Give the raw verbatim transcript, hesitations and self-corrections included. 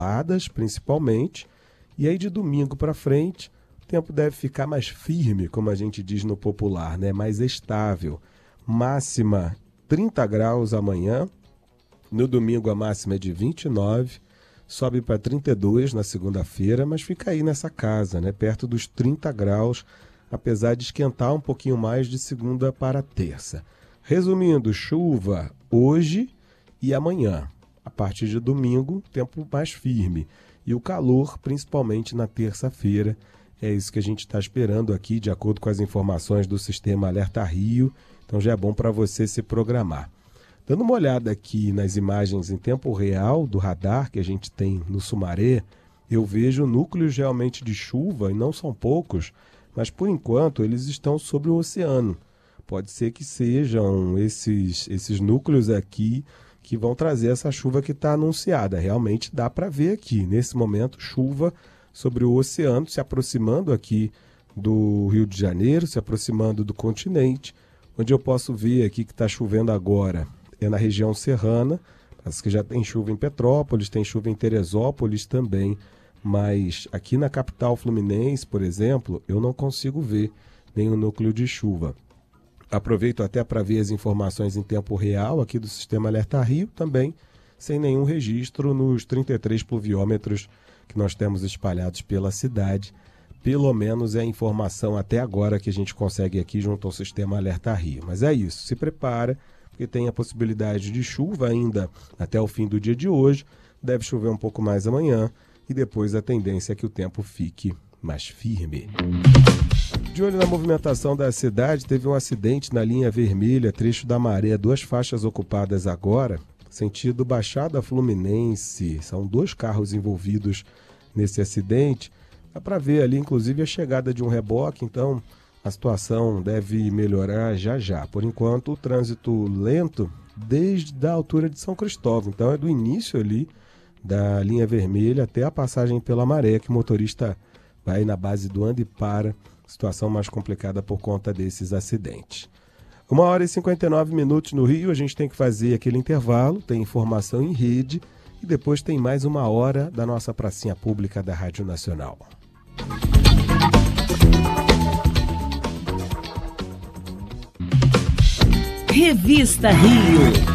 isoladas, principalmente, e aí de domingo para frente, o tempo deve ficar mais firme, como a gente diz no popular, né? Mais estável. Máxima trinta graus amanhã, no domingo a máxima é de vinte e nove, sobe para trinta e dois na segunda-feira, mas fica aí nessa casa, né? Perto dos trinta graus, apesar de esquentar um pouquinho mais de segunda para terça. Resumindo, chuva hoje e amanhã. A partir de domingo, tempo mais firme. E o calor, principalmente na terça-feira. É isso que a gente está esperando aqui, de acordo com as informações do Sistema Alerta Rio. Então já é bom para você se programar. Dando uma olhada aqui nas imagens em tempo real do radar que a gente tem no Sumaré, eu vejo núcleos realmente de chuva, e não são poucos, mas por enquanto eles estão sobre o oceano. Pode ser que sejam esses, esses núcleos aqui que vão trazer essa chuva que está anunciada. Realmente dá para ver aqui, nesse momento, chuva sobre o oceano, se aproximando aqui do Rio de Janeiro, se aproximando do continente. Onde eu posso ver aqui que está chovendo agora é na região serrana. Parece que já tem chuva em Petrópolis, tem chuva em Teresópolis também. Mas aqui na capital fluminense, por exemplo, eu não consigo ver nenhum núcleo de chuva. Aproveito até para ver as informações em tempo real aqui do Sistema Alerta Rio, também sem nenhum registro nos trinta e três pluviômetros que nós temos espalhados pela cidade. Pelo menos é a informação até agora que a gente consegue aqui junto ao Sistema Alerta Rio. Mas é isso, se prepara, porque tem a possibilidade de chuva ainda até o fim do dia de hoje. Deve chover um pouco mais amanhã e depois a tendência é que o tempo fique mais firme. De olho na movimentação da cidade, teve um acidente na linha vermelha, trecho da Maré, duas faixas ocupadas agora, sentido Baixada Fluminense. São dois carros envolvidos nesse acidente. Dá para ver ali, inclusive, a chegada de um reboque, então a situação deve melhorar já já. Por enquanto, o trânsito lento desde a altura de São Cristóvão. Então é do início ali da linha vermelha até a passagem pela Maré, que o motorista vai na base do anda e para. Situação mais complicada por conta desses acidentes. Uma hora e cinquenta e nove minutos no Rio, a gente tem que fazer aquele intervalo, tem informação em rede e depois tem mais uma hora da nossa pracinha pública da Rádio Nacional. Revista Rio.